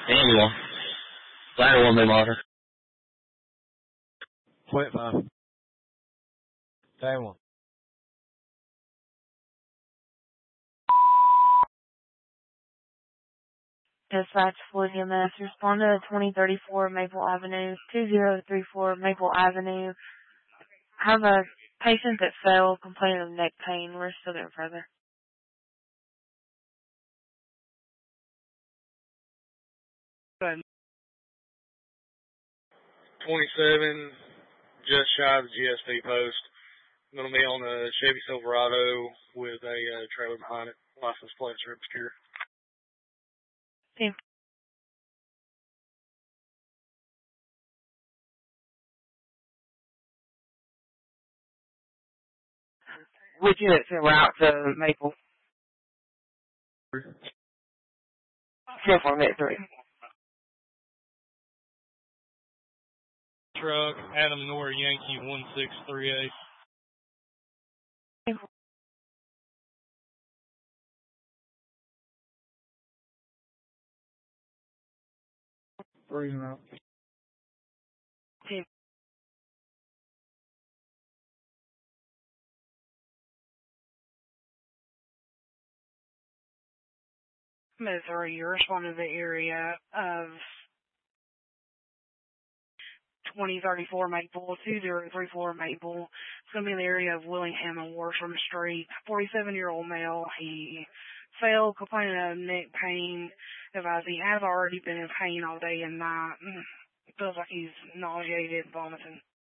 Annual. Latter one, Mater. 0.5. Same one. Dispatch Fluid EMS, respond to 2034 Maple Avenue, 2034 Maple Avenue. Have a patient that fell, complaining of neck pain. We're still getting further. Good. 27, just shy of the GSP post. I'm going to be on a Chevy Silverado with a trailer behind it. License plates are obscure. Okay. Which units are out to Maple? 4 Truck, Adam Nor Yankee 1638. Freezing out. Missouri, you're responding to the area of 2034 Maple, 2034 Maple. It's going to be in the area of Willingham and Warsham Street. 47-year-old male. He fell, complaining of neck pain. Advised he has already been in pain all day and night. Feels like he's nauseated, vomiting.